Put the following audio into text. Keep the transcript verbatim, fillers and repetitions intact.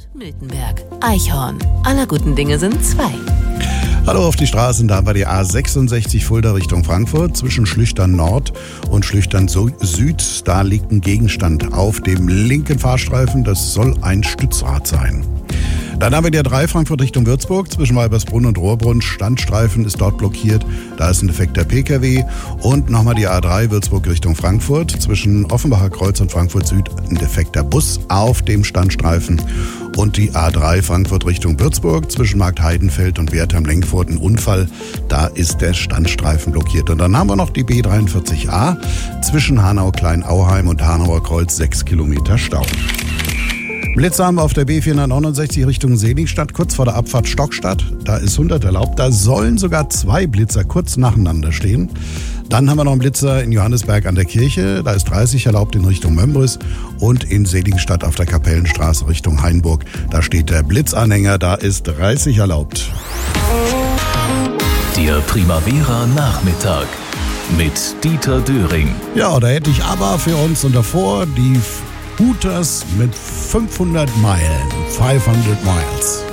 Miltenberg, Eichhorn. Aller guten Dinge sind zwei. Hallo auf die Straßen, da haben wir die A sechsundsechzig Fulda Richtung Frankfurt zwischen Schlüchtern Nord und Schlüchtern Süd. Da liegt ein Gegenstand auf dem linken Fahrstreifen, das soll ein Stützrad sein. Dann haben wir die A drei Frankfurt Richtung Würzburg zwischen Weibersbrunn und Rohrbrunn. Standstreifen ist dort blockiert, da ist ein defekter P K W. Und nochmal die A drei Würzburg Richtung Frankfurt zwischen Offenbacher Kreuz und Frankfurt Süd ein defekter Bus auf dem Standstreifen. Und die A drei Frankfurt Richtung Würzburg zwischen Markt Heidenfeld und Wertheim-Lenkfurt ein Unfall, da ist der Standstreifen blockiert. Und dann haben wir noch die B dreiundvierzig A zwischen Hanau-Kleinauheim und Hanauer Kreuz sechs Kilometer Stau. Blitzer haben wir auf der B vierhundertneunundsechzig Richtung Seligenstadt, kurz vor der Abfahrt Stockstadt. Da ist hundert erlaubt. Da sollen sogar zwei Blitzer kurz nacheinander stehen. Dann haben wir noch einen Blitzer in Johannesberg an der Kirche. Da ist dreißig erlaubt in Richtung Mömbris. Und in Seligenstadt auf der Kapellenstraße Richtung Hainburg. Da steht der Blitzanhänger. Da ist dreißig erlaubt. Der Primavera-Nachmittag mit Dieter Döring. Ja, da hätte ich aber für uns und davor die Hooters mit fünfhundert Meilen, fünfhundert Miles.